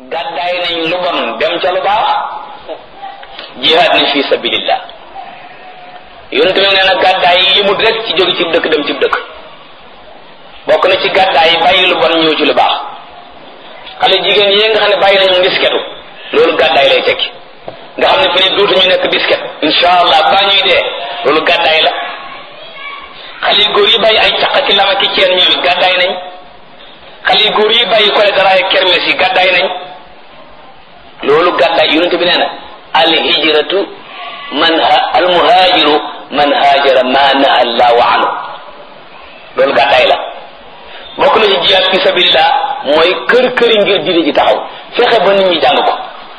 gàddaay nañ lu bon dem ca lu baax jihaad nañ fi sabilillah yonent bi nee na gàddaay yi yimut rek ci jóge ci dëkk dem ci dëkk bokk na ci gàddaay yi bàyyi lu bon ñëw ci lu baax xale jigéen yi nga xam ne bàyyi nañu disketu loolu gàddaay lay tekki nga xam ne fi ne dootuñu nekk disket insha allah ba ñuy dee loolu gàddaay la xale góor yi bàyyi ay caq ki lama ki ceen ñoom gàddaay nañ xale góor yi bàyyi kole daraay kermes yi gàddaay nañ loolu gàddaay yonent bi nee na al hijratu al muhajiru man hajara ma naha allahu anhu loolu gàddaay la bokk na ci jihaad fi sabilillah mooy kër ngir diine ji taxaw fexe ba nit ñi jàng ko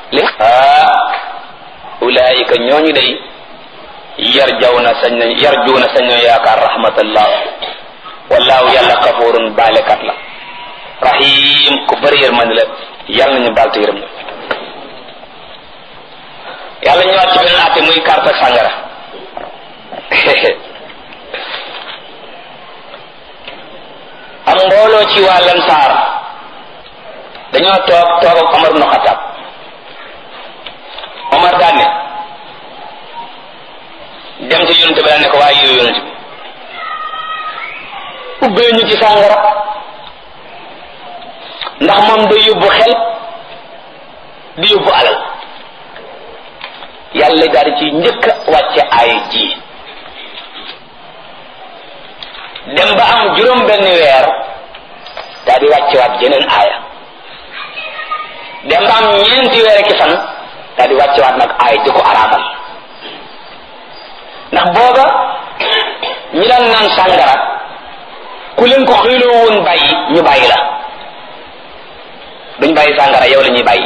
ulaayika ñooñu day yarjuuna sañ nañ yaakaar rahmatallah wallahu yàlla xafuurun baalekat la rahim ku bëri yërmande la yàlla nañu baal te yërëm na yàlla ñëwaat ci beneen àtte muy carte ak sàngara am mbooloo ci waa Lansaar dañoo toog ak Omar ibn Khattab Omar daan ne dem ci yonent bi daan ne ko waaye yow yonent bi ubbee ñu ci sàngara ndax moom day yóbbu xel di yóbbu alal yàlla daal ci njëkk wàcce aaya ji dem ba am juróom benn weer daal di wàcce waat jeneen aaya dem ba am ñeenti weer ki fan daal di wàcce waat nag aaya di ko araamal ndax booba ñi daan naan sàngara ku leen ko xëyloo woon bàyyi ñu bàyyi la duñ bàyyi sàngara yow la ñuy bàyyi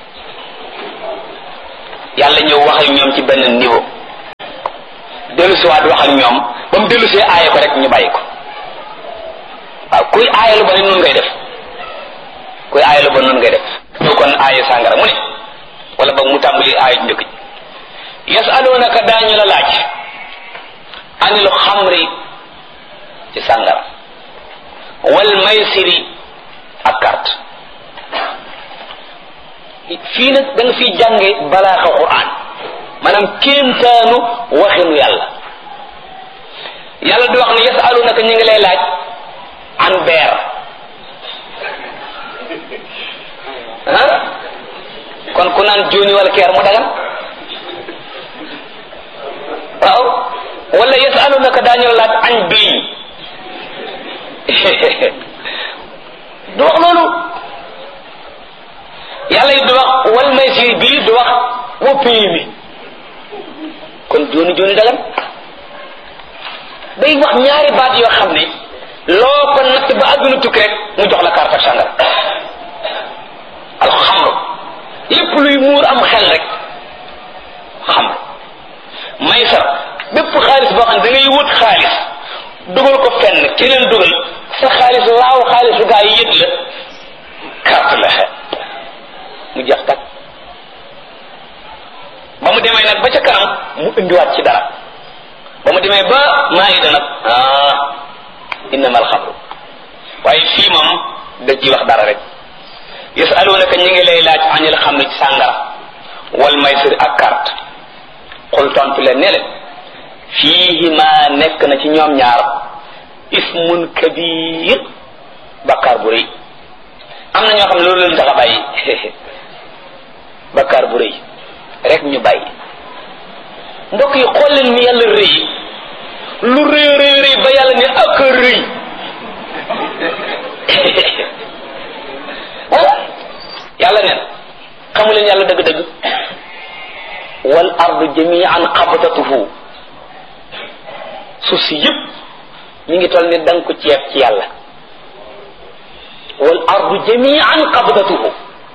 yàlla ñëw wax ak ñoom ci benn niveau dellusiwaat wax ak ñoom ba mu dellusee aaye ko rek ñu bàyyi ko waaw kuy aaye lu ba ne noonu ngay def kuy aaye lu ba noonu ngay def ñu kon aaye sàngara mu ne wala ba mu tàmbali aaye njëkk ji yasalunaka daañu la laaj anil xamri ci sàngara wal maysiri ak carte fii nag da nga fiy jànge balaaxa Qur'an maanaam kéemtaanu waxinu yàlla yàlla di wax ne yasalunaka ñu ngi lay laaj an beer ah kon ku naan jóoni wala keer mu dagan waaw wala yasalunaka daañu la laaj an biy du wax loolu yàlla yi du wax wal maysir bii du wax woppi mi kon jooni jooni dagan day wax ñaari baat yoo xam ne loo ko natt ba àdduna tukki rek mu jox la carte ak sàngara alxamru lépp luy muur am xel rek xamru maysar bépp xaalis boo xam ne da ngay wut xaalis dugal ko fenn keneen dugal sa xaalis laaw xaalisu gaa yi yët la carte la mu jeex tak ba mu demee nag ba ca kanam mu indiwaat ci dara ba mu demee ba maayida nag innama alxamru waaye fii moom da ci wax dara rek yasalunaka ñi ngi lay laaj anil xamri ci sàngara wal maysir ak carte xul tontu leen ne leen fiihima nekk na ci ñoom ñaar ismun kabir bakkaar bu rëy am na ñoo xam ne loolu leen tax a bàyyi bakkaar bu rëy rek ñu bàyyi mbokk yi xool leen ni yàlla rëy lu rëy ba yàlla ne ak rëy yàlla neen xamu leen yàlla dëgg-dëgg wal ardu jami'an qabdatuhu suuf si yëpp ñu ngi toll ni danga ko ceeb ci yàlla wal ardu jami'an qabdatuhu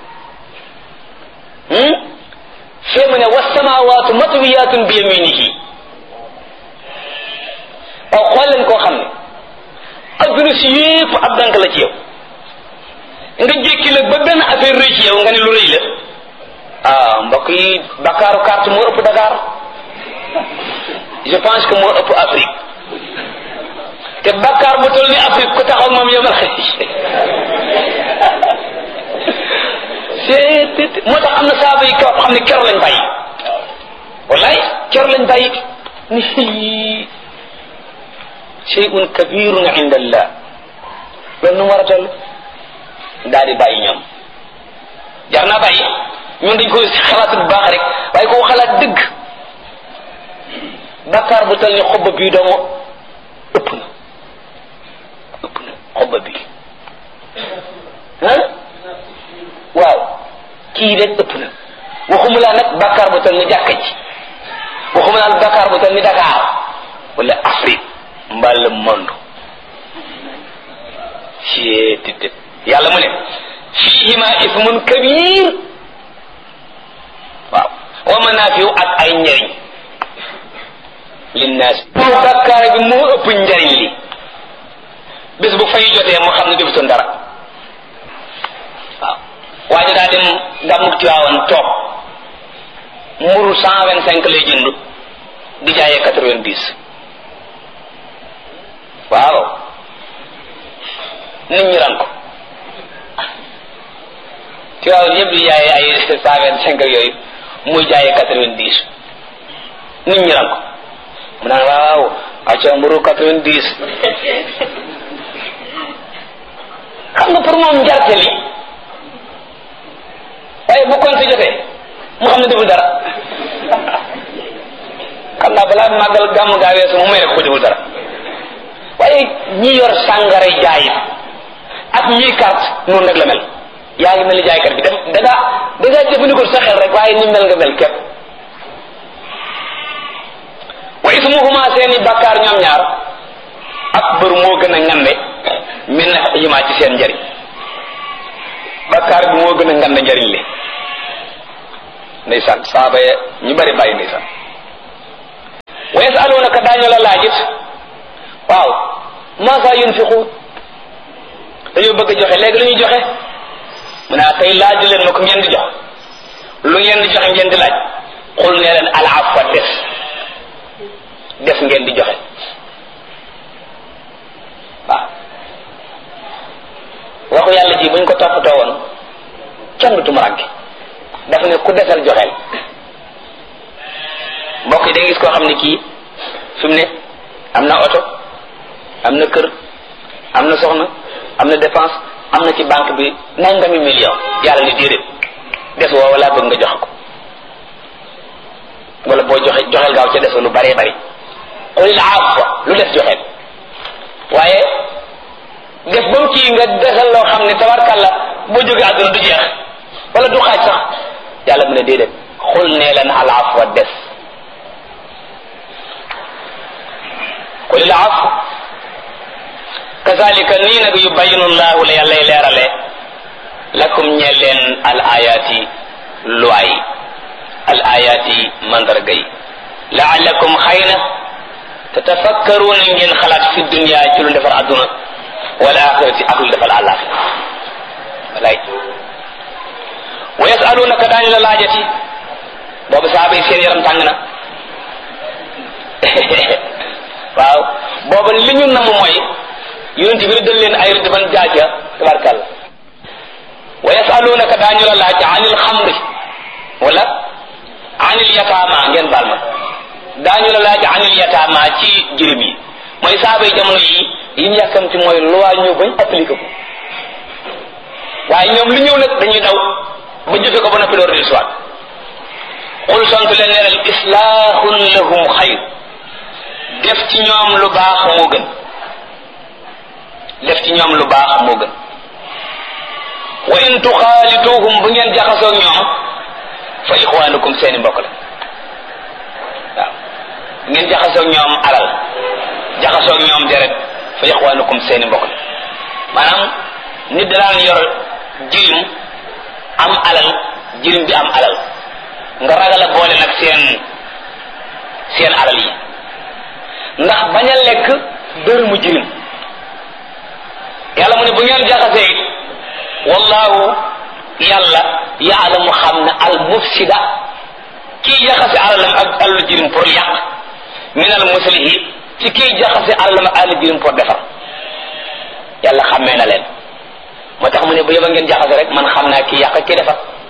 fee mu ne wassamaawaatu matwiyatun bi yaminihi waaw xool leen koo xam ne adduna si yépp ab dank la ci yow nga jékki nag ba benn affaire rëy ci yow nga ne lu rëy la mbokk yi Bakaaru carte moo ëpp Dakar je pense que moo ëpp Afrique te Bakar bu toll ni Afrique ku taxaw moom yomal xëy moo tax am na saaba yi kaw xam ne kero lañ bàyyi wallaay kero lañ bàyyi ni shay'un kabirun inda allah loolu nu mu war a toll daal di bàyyi ñoom jar naa bàyyi ñun dañ ko xalaat bu baax rek waaye koo xalaat dëgg bakkaar bu tal ni xobba bii doomu ëpp na xobba bii waaw kii rek ëpp na waxuma laa nag bakkaar bu tal ni jàkka ji waxuma laa bakkaar bu tal ni Dakar wala Afrique mbal le monde ci tëdd yàlla mu ne fiihima ismun kabir waaw wa manaafiu ak ay njariñ linnaas bakkaar bi moo ëpp njariñ li bés bu fay jotee moo xam ne defutoon dara waaw waaye daa dem gàmmug Tiwaawan toog mburu 125 lay jënd di jaayee 90 waaw nit ñi ran ko Tiwaawan yëpp di jaayee ay 125 yooyu muy jaayee 90 nit ñi ran ko mu naan waaw acca mburu 90 xam nga pour moom njarte li waaye bu kon si jotee mu xam ne deful dara xam naa balaa màggal gàmm gaa weesu mu may rek ko deful dara waaye ñi yor sàngara jaay ak ñiy carte noonu rek la mel yaa ngi mel ni jaaykat bi da ngaa jëfandikoo sa xel rek waaye ni mel nga mel képp wa ismuhuma seeni bakkaar ñoom ñaar akbar moo gën a ngande min hima ci seen njariñ bakkaar bi moo gën a ngande njariñ li ndeysaan saaba ya ñu bari bàyyi ndeysaan wa yasalunaka daañu la laajit waaw maasa yunfiqu dañoo bëgg a joxe léegi lu ñuy joxe mu ne tey laaj leen ma ko ngeen di jox lu ngeen di joxe ngeen di laaj xul ne leen al afwa des ngeen di joxe waaw waxu yàlla ji buñ ko toppatoo woon kenn du tumuraanke dafa ne ku desal joxeel mbokk yi da nga gis koo xam ne kii fi mu ne am na oto am na kër am na soxna am na dépense am na ci banque bi nangami million yàlla ni déedéet des woo wala bëgg nga joxe ko wala boo joxeel gaaw ca des lu baree bari qulil afwa lu des joxeel waaye def ba mu kii nga desal loo xam ne tabarkàlla boo jógee àdduna du jeex wala du xaaj sax yàlla mu ne déedéet xul nee leen al afwa des qulil afwa kazalika nii nag yubayinu llahu la yàllay leerale lakum ñeel leen al ayati luwaay al ayati mandarga yi laallakum xëy na tatafakkaruuna ngeen xalaat fi dunya ci lu defar adduna wal axirati ak lu defal àllaaxira walaay wa yasalunaka daañu la laajati boobu saaba yi seen yaram tàng na waaw booba li ñu namm mooy yonent bi dal leen ay rëdd ban jaaja tabarkàlla wa yasalunaka daañu la laaj anil xamri wala anil yataama ngeen baal ma daañu la laaj anil yataama ci jirim yi mooy saaba yi jamono yi ñu yàkkamti mooy loi ñëw bañ appliqué ko waaye ñoom lu ñëw nag dañuy daw ba jëfe ko ba noppi door di soit xul sant leen ne leen islaahun lahum xayr def ci ñoom lu baax moo gën def ci ñoom lu baax moo gën wa in tuxaalituhum bu ngeen jaxasoo ñoom fa ixwaanukum seeni mbokk la waaw bu ngeen jaxasoo ñoom alal jaxasoo ñoom deret fa ixwaanukum seeni mbokk la maanaam nit daan yor jirim am alal jirim bi am alal nga ragal a boole nag seen alal yi ndax bañ a lekk dërëmu jirim yàlla mu ne bu ngeen jaxasee it wallahu yàlla yaalamu xam na al mufsida kii jaxase alalam ak alalu jirim pour yàq min al muslihi ci kii jaxase alalam ak alalu jirim pour defar yàlla xàmmee na leen moo tax mu ne bu yeba ngeen jaxase rek man xam naa kii yàq ak kii defar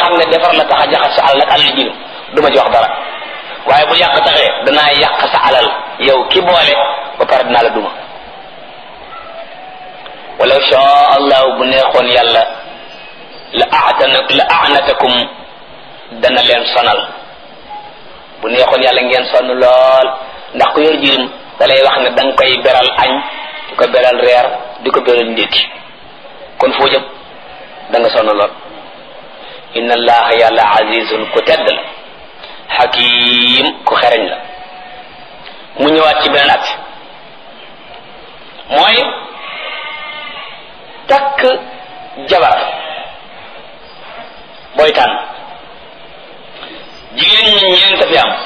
xam ne defar la tax a jaxas sa alal nag alal jirim du ma ci wax dara waaye bu yàq taxee danaa yàq sa alal yow ki boole ba pare dinaa la duma. walaw shaa allahu bu neexoon yàlla la a'natakum dana leen sonal bu neexoon yàlla ngeen sonn lool ndax ku yor jirim da lay wax ne da nga koy beral añ di ko beral reer di ko beral ndékki kon foo jëm da nga sonn lool. inna allaha yàlla azizun ku tedd la hakim ku xereñ la. mu ñëwaat ci beneen at mooy takk jabar booy tànn jigéen ñi ñeent fi am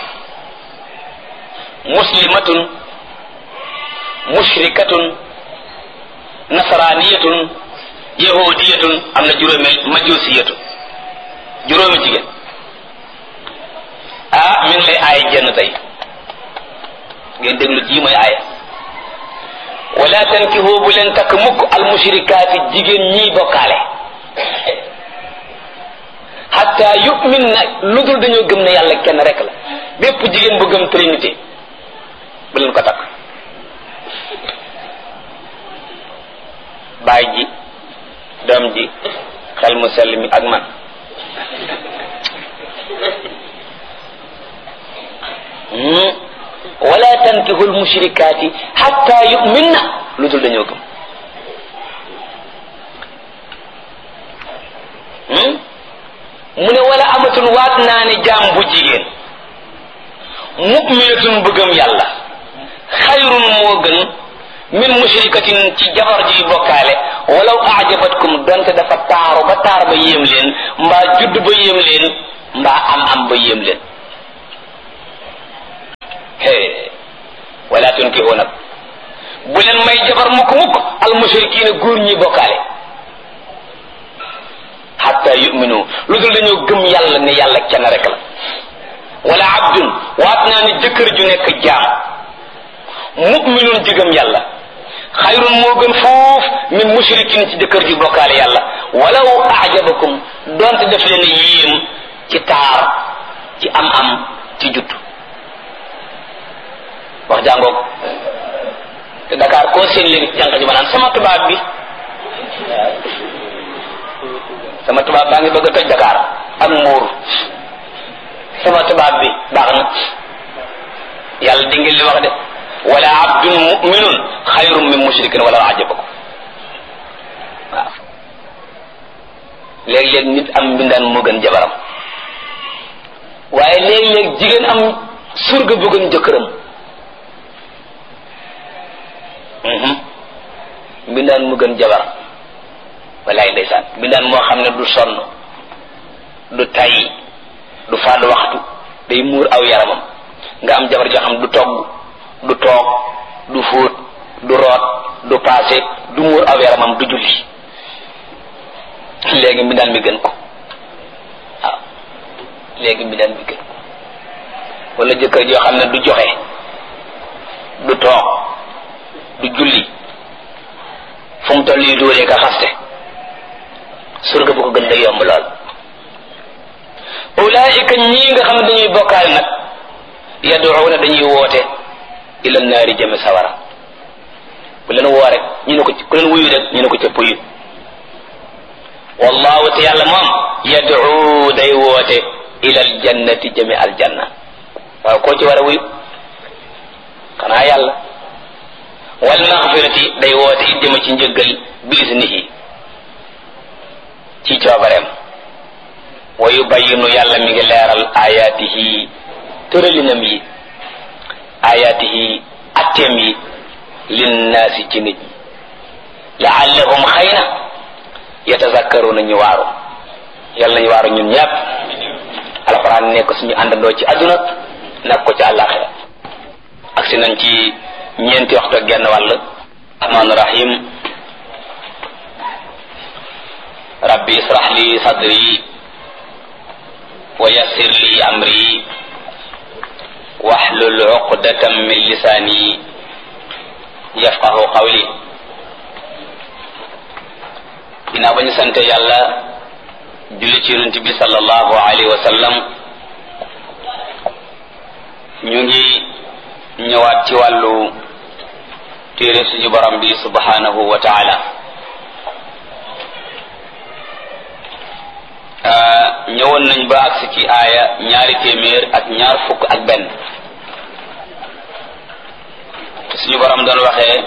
muslimatun mushrikatun nasraniyatun yahudiyatun am na juróomi majusiyatun juróomi jigéen mi ngi lay aaya jenn tey ngeen déglu ji mooy aaya wala tankihu bu leen takk mukk al mushrikaati jigéen ñiy bokkaale hatta yu'min na lu dul dañoo gëm ne yàlla kenn rek la bépp jigéen bu gëm trinité bu leen ko takk baay ji doom ji xel mu sell mi ak man wala tankihu al mushrikaati hatta yu'min na lu dul dañoo gëm mu ne wala amatun waat naa ne jaam bu jigéen mu'minatun bu gëm yàlla xayrun moo gën min mushrikatin ci jabar ji bokkaale walaw a'jabatkum donte dafa taaru ba taar ba yéem leen mbaa judd ba yéem leen mbaa am ba yéem leen. wala tunkihu nag bu leen may jabar mukk al mushrikiina góor ñi bokkaale hatta yu'minu lu dul dañoo gëm yàlla ne yàlla kenn rek la. wala abdun waat naa ne jëkkër ju nekk jaam mu'minun ji gëm yàlla xayrun moo gën foofu min mushrikin ci jëkkër ji bokkaale yàlla walaw a'jabakum donte def leen yéem ci taar ci am ci judd. wax jàngoog te Dakar koo seen léegi jànq ji ma naan sama tubaab bi sama tubaab baa ngi bëgg a toj Dakar ak Mbuur sama tubaab bi baax na yàlla di ngeen li wax de wala abdun mu'minun xayrun min mushrikin wala ajabakum waaw léeg-léeg nit am mbindaan moo gën jabaram waaye léeg-léeg jigéen am surga bu gën jëkkëram mbindaan mu gën jabar walaay ndeysaan mbindaan moo xam ne du sonn du tay du fàdd waxtu day muur aw yaramam nga am jabar joo xam du togg du toog du fóot du root du paase du muur aw yaramam du julli léegi mbindaan mi gën ko waaw léegi mbindaan mi gën ko wala jëkkër joo xam ne du joxe du toog du julli fu mu toll yi dóoree ka xaste surga bu ko gën day yomb lool. ulaika ñii nga xam ne dañuy bokkaale nag yad'una dañuy woote ila naari jëme sawara bu leen woo rek ñu ne ko ku leen wuyu rek ñu ne ko cëpp yu wallahu te yàlla moom yad'u day woote ila aljannati jëme aljanna waaw koo ci war a wuyu xanaa yàlla wal maghfirati day woote it jëme ci njëggal bi isnihi ci coobareem wa yubayyinu yàlla mi ngi leeral ayatihi tëralinam yi ayatihi atteem yi linnaasi ci nit ñi laallahum xëy na yatazakkaruna ñu waaru yàlla nañu waaru ñun ñàpp alxuraan nekk suñu àndandoo ci àdduna nag ko ci àllaaxira ak si nañ ci ñeenti waxtu ak genn wàll rahmaan rahim rabbi israh li sadri wa yassir li amri wahlul uqdatan min lisani yafqahu qawli ginnaaw ba ñu sante yàlla julli ci yonent bi sallallahu alayhi wa sallam ñu ngi ñëwaat ci wàllu téere suñu borom bi subhanahu wa taala. ñëwoon nañ ba agsi ci aaya 221 suñu borom doon waxee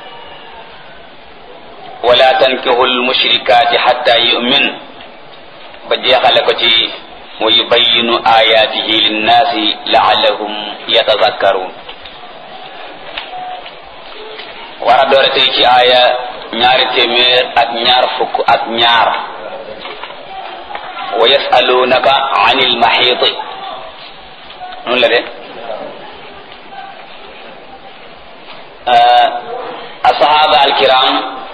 wala tankihu almushrikaati hatta yu'min ba jeexale ko ci wa yubayyinu ayatihi linnaasi la'allahum yatazakkarun. war a doore tey ci aaya 222 wa yasalunaka anil maxiiti noonu la de asahaba alkiram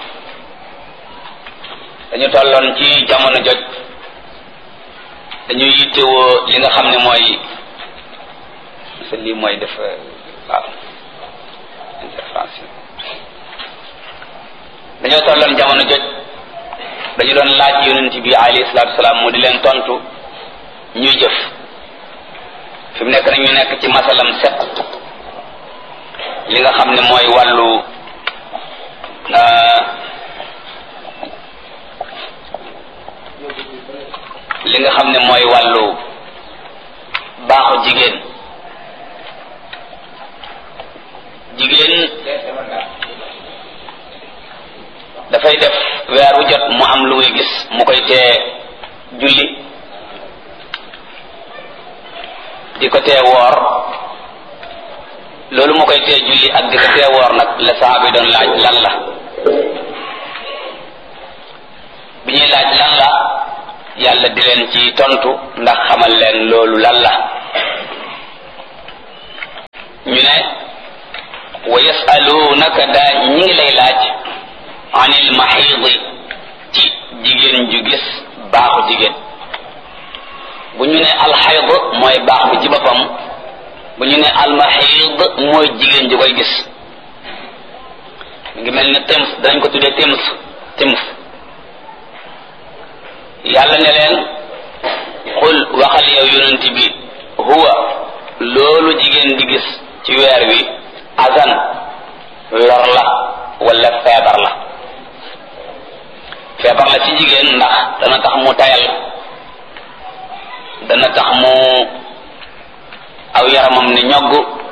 dañu tolloon ci jamono joj dañuy yittewoo li nga xam ne mooy lii mooy def waaw intervention. dañoo tolloon jamono joj dañu doon laaj yonent bi alayhi salaatu wasalaam mu di leen tontu ñuy jëf. fi mu nekk nag ñu nekk ci masalam set li nga xam ne mooy wàllu li nga xam ne mooy wàllu baaxu jigéen dafay def weer wu jot mu am lu muy gis mu koy tee julli di ko tee woor. loolu mu koy tee julli ak di ko tee woor nag la sahaaba yi doon laaj lan la. bi ñuy laaj lan la yàlla di leen ci tontu ndax xamal leen loolu lan la. ñu ne wa yasalunaka daa ñi ngi lay laaj anil maxiidi ci jigéen ju gis baaxu jigéen. bu ñu ne alxayd mooy baax bi ci boppam, bu ñu ne almaxiid mooy jigéen ju koy gis. mi ngi mel ne tems dañ ko tuddee tems yàlla ne leen xul waxal yow yonent bi huwa loolu jigéen di gis ci weer wi azan lor la wala feebar la. feebar la ci jigéen ndax dana tax mu tayal, dana tax mu aw yaramam ne ñogg,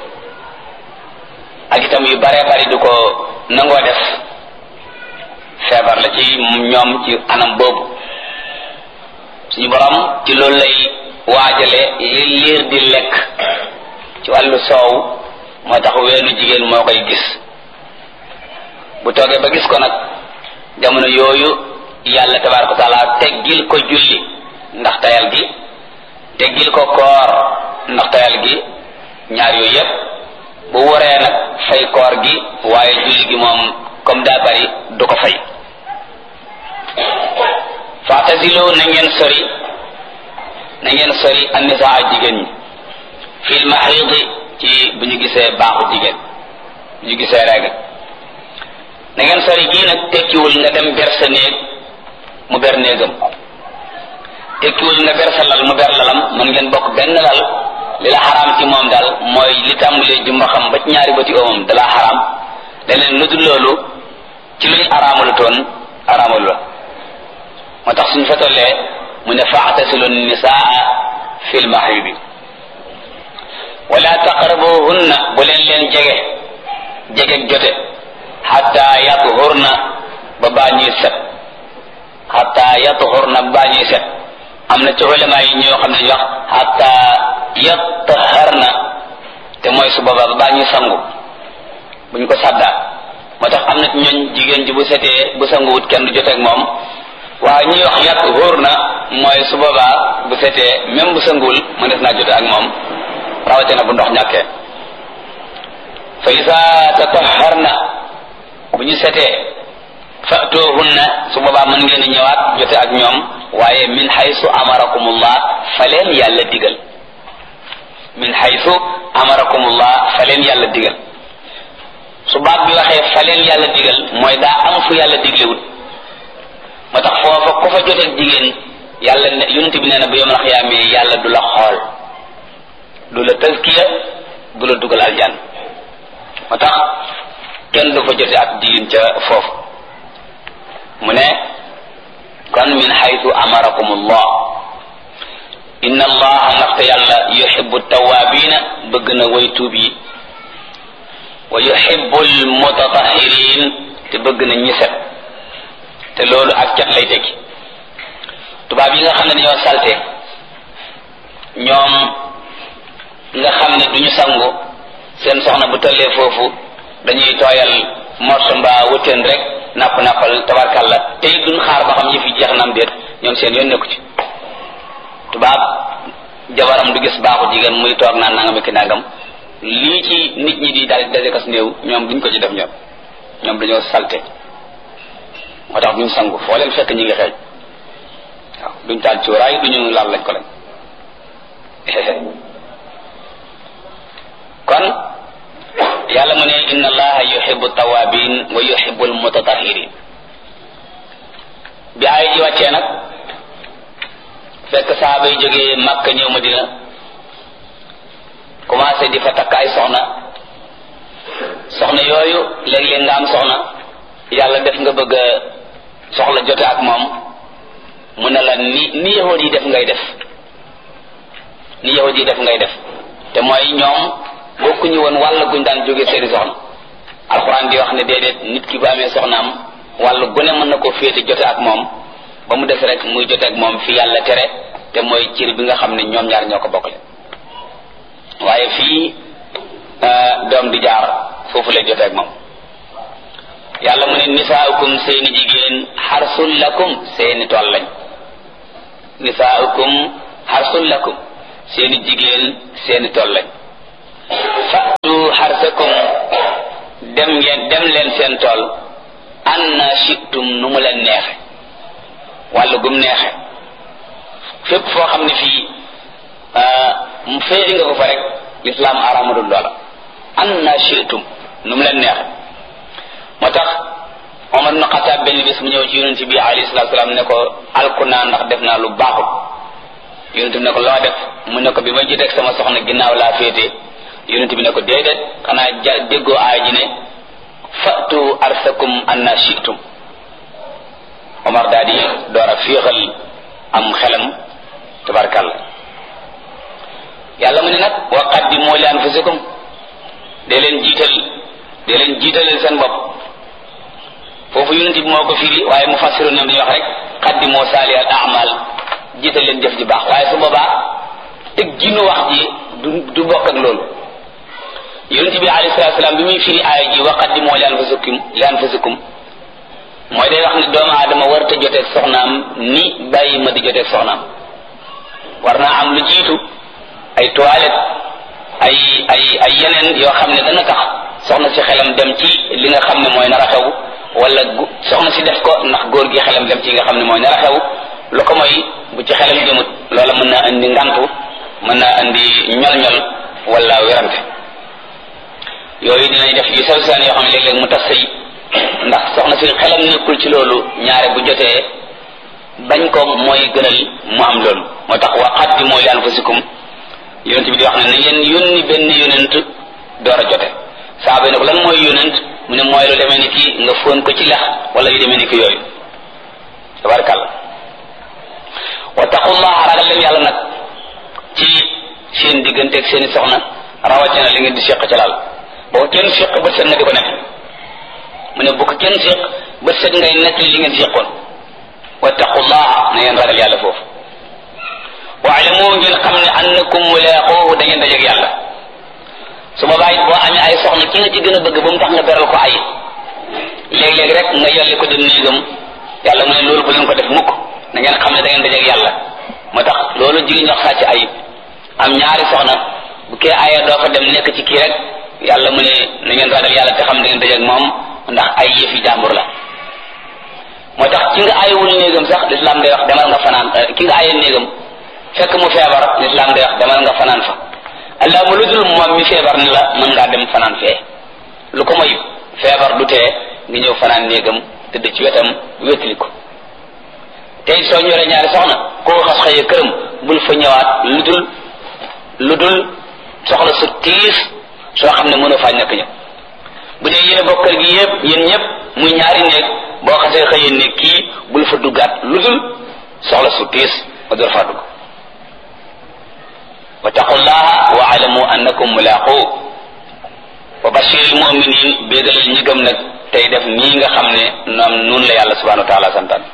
ak itam yu bare bari du ko nangoo def. feebar la ci ñoom ci anam boobu. suñu borom ci loolu lay waajale li liir di lekk ci wàllu soow, moo tax weenu jigéen moo koy gis. bu toogee ba gis ko nag jamono yooyu yàlla tabaaraka wa taala teggil ko julli ndax tayal gi, teggil ko koor ndax tayal gi. ñaar yooyu yépp bu waree nag fay koor gi, waaye julli gi moom comme daa bari du ko fay. fa'tazilu na ngeen sori an-nisaa jigéen ñi fil mahiidi ci bu ñu gisee baaxu jigéen, bu ñu gisee règle. na ngeen sori gii nag tekkiwul nga dem ber sa néeg mu ber néegam, tekkiwul nga ber sa lal mu ber lalam. mën ngeen bokk benn lal. li la xaraam ci moom daal mooy li tàmbalee jumba xam ba ci ñaari bëti oomam dalaa xaraam. leneen lu dul loolu ci luñ araamalu toon araamalu la. moo tax suñ fa tollee mu ne fa'tasilu nisaa fil mahidi wala taqrabuhunna, bu leen jege jote hatta yathurna ba baa ñuy set. hatta yathurna ba baa ñuy set. am na ci ulama yi ñoo xam ne ñu wax hatta yataharna, te mooy su boobaa ba baa ñuy sangu buñ ko sàddaa. moo tax am na ci ñooñ jigéen ji bu setee bu sanguwut kenn du joteeg moom. waaye ñuy wax yathurna mooy su boobaa bu setee même bu sanguwul mu des naa jote ak moom, rawatina bu ndox ñàkkee. fa isa tataharna, bu ñu setee fa'tuhunna, su boobaa mën ngeen ñëwaat jote ak ñoom, waaye min haythu amarakumullah, fa leen yàlla digal. min haythu amarakumullah, fa leen yàlla digal. su baat bi waxee fa leen yàlla digal mooy daa am fu yàlla diglewut. moo tax foofa ku fa joteeg jigéen yàlla ne yonent bi nee na bu yawmal xiyaamee yàlla du la xool du la tazkiya du la dugal aljanna moo tax kenn du fa jote ak jigéen ca foofu mu ne kon min haythu amarakumullah inna allaha ndaxte yàlla yuhibbu tawabina bëgg na way tuub yi wa yuhibbu almutatahirin te bëgg na ñi set te loolu ak cat lay tekki tubaab yi nga xam ne dañoo salte ñoom nga xam ne duñu sangu seen soxna bu tollee foofu dañuy tooyal morso mbaa wëtteen rek nappal tabarkalla tey duñ xaar ba xam yëf yi jeex na am déet ñoom seen yoon nekku ci tubaab jabaram du gis baaxu jigéen muy toog naan nangam ki nangam lii ci nit ñi di daal daje kas néew ñoom duñ ko ci def ñoom dañoo salte moo tax duñ sangu foo leen fekk ñi ngi xeeñ waaw duñ taal cuuraay duñu laal lañ ko lañ kon yàlla mu ne inna allaha yuhibbu tawabin wa yuhibbu almutatahirin bi ay ji wàccee nag fekk saaba yi jógee Makka ñëw Madina commencé di fa takk ay soxna yooyu léeg-léeg nga am soxna yàlla def nga bëgg a soxla jote ak moom mu ne la ni yahud yi def ngay def te mooy ñoom bokkuñu woon wàll guñ daan jóge seeni soxna alxuraan di wax ne déedéet nit ki bu amee soxnaam wàll gu ne mën na ko féete jote ak moom ba mu des rek muy jote ak moom fi yàlla tere te mooy cër bi nga xam ne ñoom ñaar ñoo ko bokkle waaye fii doom di jaar foofu lay jote ak moom yàlla mu ne nisaaukum seeni jigéen xarsul lakum seeni tool lañ nisaaukum xarsul lakum seeni jigéen seeni tool lañ fatu xarsakum dem leen seen tool anna shi'tum nu mu leen neexe wàllu gum neexe fépp foo xam ne fii féeri nga ko fa rek lislaam aramadul loola anna shi'tum nu mu leen neexe moo tax Omar ibn Xattaab benn bis mu ñëw ci yonent bi alayhi salaatu salaam ne ko alku naa ndax def naa lu baaxul yonent bi ne ko loo def mu ne ko bi ma jiteeg sama soxna ginnaaw laa féete yonent bi ne ko déedéet xanaa déggoo aay ji ne fatu arsakum anna shi'tum Omar daal di door a féexal am xelam tabarkalla yàlla mu ne nag wa qaddimu li anfusikum dee leen jiitalal seen bopp foofu yonent bi moo ko firi waaye mufassirun ñoom dañuy wax rek qaddimu salihal a'mal jiital leen jëf ji baax waaye su boobaa teg jinu wax ji du bokk ak loolu yonent bi alayhi salaatu salaam bi muy firi aaya ji wa qaddimu li anfusikum mooy day wax ne doomu aadama war te joteeg soxnaam ni bàyyi ma di joteeg soxnaam war naa am lu jiitu ay toilette ay yeneen yoo xam ne dana tax soxna si xelam dem ci li nga xam ne mooy nar a xew wala soxna si def ko ndax góor gi xelam dem ci nga xam ne mooy nar a xew lu ko mooy bu ci xelam jëmut loola mën naa indi ngantu mën naa indi ñol-ñol wala werante yooyu dinañ def yu sew seen yoo xam ne léeg-léeg mu tas sëy ndax soxna si xelam nekkul ci loolu ñaare bu jotee bañ ko mooy gënal mu am loolu moo tax wa qaddimu li anfusikum yonent bi di wax ne na ngeen yónni benn yonent door a jote saaba yi ne ko lan mooy yonent mu ne mooy lu demee ni ki nga fóon ko ci lex wala yu demee ni ki yooyu tabarakàllah wa taqullaha ragal leen yàlla nag ci seen digganteeg seeni soxna rawatina li ngeen di séq ca laal boo ko kenn séq bët set nga di ko nekk mu ne bu ko kenn séq bët set ngay nekk li ngeen séqoon wa taqullaha na ngeen ragal yàlla foofu waalamu ngeen xam ne annakum mulaaquuhu da ngeen dajeeg yàlla su boobaa it boo amee ay soxna ki nga ci gën a bëgg ba mu tax nga beral ko ay léeg-léeg rek nga yolli ko dem néegam yàlla mu ne loolu bu leen ko def mukk na ngeen xam ne da ngeen dajeeg yàlla moo tax loolu jigéen ñox sàcc ay am ñaari soxna bu kee aya doo fa dem nekk ci kii rek yàlla mu ne na ngeen ragal yàlla te xam da ngeen dajeeg moom ndax ay yëfi jàmbur la moo tax ki nga ayewul néegam sax lislaam day wax demal nga fanaan ki nga ayee néegam fekk mu feebar lislaam day wax demal nga fanaan fa allah mu lu dul moom mi feebar ni la mën ngaa dem fanaan fee lu ko moy feebar du tee nga ñëw fanaan néegam tëdd ci wetam wétli ko tey soo ñoree ñaari soxna koo xas xëyee këram bul fa ñëwaat lu dul soxla su tiis soo xam ne mënoo faa ñàkk ñëpp bu dee yéen a bokk kër gi yëpp yéen ñëpp muy ñaari néeg boo xasee xëyee ne kii bul fa duggaat lu dul soxla su tiis nga door faa dugg wattaqullaha wa alamu annakum mulaqu wa bashiril mu'minin béegalal ñi gëm nag tey def nii nga xam ne noonu la yàlla subhanahu wa taala santaan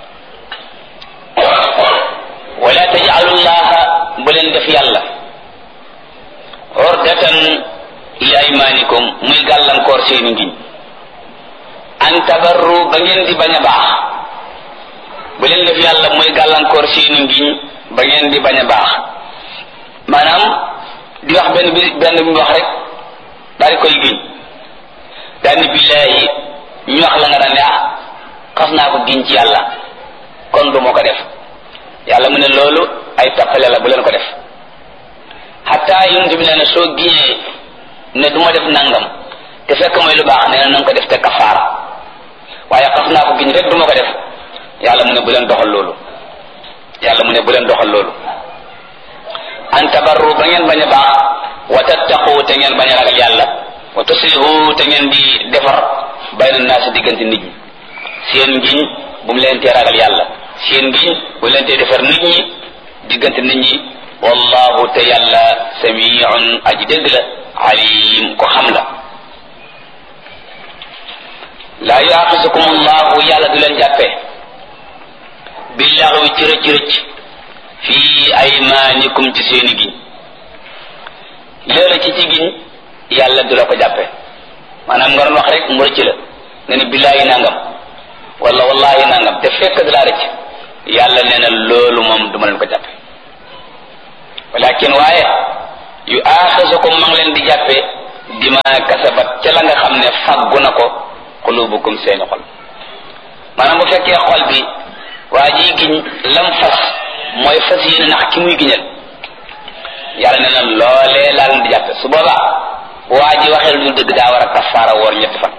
wala taj'alullaha bu leen def yàlla ordatan li aymanikum muy gàllankoor seeni ngiñ an tabarru ba ngeen di bañ a baax bu leen def yàlla muy gàllankoor seeni ngiñ ba ngeen di bañ a baax maanaam di wax benn bi wax rek daal di koy giñ daal ni billaahi ñu wax la nga daan ne xas naa ko giñ ci yàlla kon du moo ko def yàlla mu ne loolu ay tappale la bu leen ko def xataa yonent bi nee na soo giñee ne du ma def nangam te fekk mooy lu baax nee na nanga ko def te kafaara waaye xas naa ko giñ rek du ma ko def yàlla mu ne bu leen doxal loolu yàlla mu ne bu leen doxal loolu an tabarru ba ngeen bañ a baax wa tattaqu te ngeen bañ a ragal yàlla wa tuslihu te ngeen di defar bayna naasi diggante nit ñi seen ngiñ bu mu leen tee ragal yàlla seen ngiñ bu leen tee defar nit ñi diggante nit ñi wallahu te yàlla samiun aji dégg la alim ko xam la laa yuaxisukum allahu yàlla du leen jàppee billaxwi ci rëcc rëcc fii aymaanikum ci seeni giñ léeg-la ci giñ yàlla du la ko jàppee maanaam nga doon wax rek mu rëcc la nga ne billaahi nangam wala wallahi nangam te fekk da laa rëcc yàlla nee na loolu moom duma leen ko jàppe walakin waaye yu aaxisukum ma ngi leen di jàppe bima kasabat ca la nga xam ne faggu na ko qulubukum seeni xol maanaam bu fekkee xol bi waa ji giñ lam fas mooy fas yéene nax ki muy giñal yàlla nee na loolee laa leen di jàppe su boobaa waa ji waxee lu dëgg daa war a kafaara woor ñetti fan